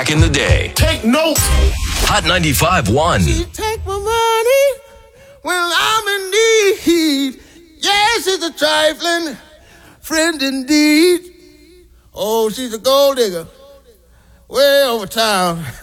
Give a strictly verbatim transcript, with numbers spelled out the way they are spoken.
Back in the day. Take notes. Hot ninety-five point one. She take my money when I'm in need. Yes, she's a trifling friend indeed. Oh, she's a gold digger way over town.